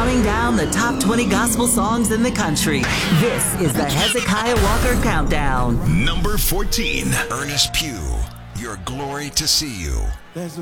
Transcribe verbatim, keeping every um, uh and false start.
counting down the top twenty gospel songs in the country. This is the Hezekiah Walker Countdown. Number fourteen. Ernest Pugh, Your Glory to See You. There's